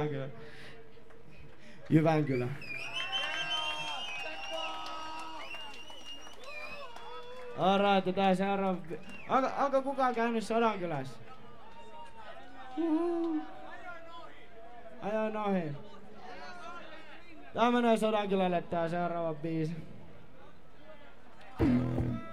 Jyvänkylä. Jyvänkylä. Alright, tää seuraava. Onko kukaan käynyt Sodankylässä? Ajoin ohi. Tää menee Sodankylälle tää seuraava biisi.